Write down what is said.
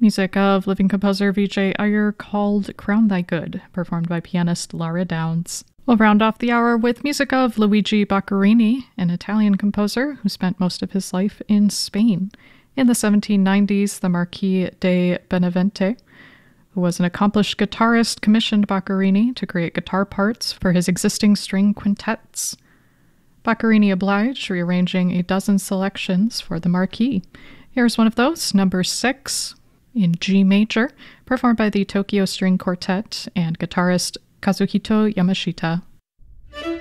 Music of living composer Vijay Iyer called Crown Thy Good, performed by pianist Lara Downs. We'll round off the hour with music of Luigi Boccherini, an Italian composer who spent most of his life in Spain. In the 1790s, the Marquis de Benavente, who was an accomplished guitarist, commissioned Boccherini to create guitar parts for his existing string quintets. Boccherini obliged, rearranging a dozen selections for the Marquis. Here's one of those, number 6, in G major, performed by the Tokyo String Quartet and guitarist Kazuhito Yamashita.